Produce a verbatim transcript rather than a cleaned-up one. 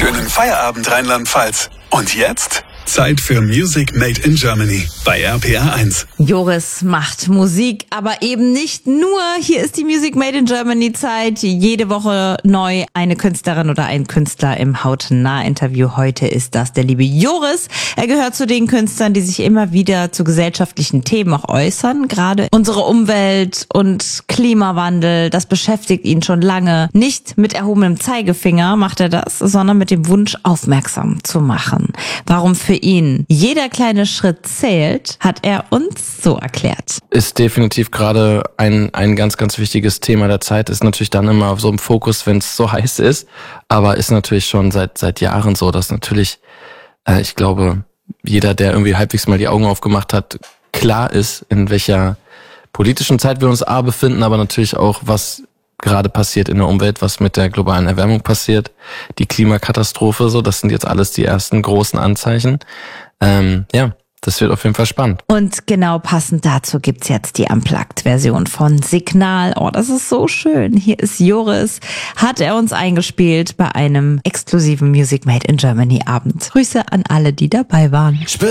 Schönen Feierabend, Rheinland-Pfalz. Und jetzt Zeit für Music Made in Germany bei R P R eins. Joris macht Musik, aber eben nicht nur. Hier ist die Music Made in Germany Zeit. Jede Woche neu eine Künstlerin oder ein Künstler im Hautnah-Interview. Heute ist das der liebe Joris. Er gehört zu den Künstlern, die sich immer wieder zu gesellschaftlichen Themen auch äußern. Gerade unsere Umwelt und Klimawandel, das beschäftigt ihn schon lange. Nicht mit erhobenem Zeigefinger macht er das, sondern mit dem Wunsch, aufmerksam zu machen. Warum für ihn jeder kleine Schritt zählt, hat er uns so erklärt. Ist definitiv gerade ein ein ganz, ganz wichtiges Thema der Zeit. Ist natürlich dann immer so im Fokus, wenn es so heiß ist. Aber ist natürlich schon seit seit Jahren so, dass natürlich, äh, ich glaube, jeder, der irgendwie halbwegs mal die Augen aufgemacht hat, klar ist, in welcher politischen Zeit wir uns A befinden, aber natürlich auch, was gerade passiert in der Umwelt, was mit der globalen Erwärmung passiert, die Klimakatastrophe, so, das sind jetzt alles die ersten großen Anzeichen. Ähm, ja, das wird auf jeden Fall spannend. Und genau passend dazu gibt's jetzt die Unplugged-Version von Signal. Oh, das ist so schön. Hier ist Joris, hat er uns eingespielt bei einem exklusiven Music Made in Germany Abend. Grüße an alle, die dabei waren.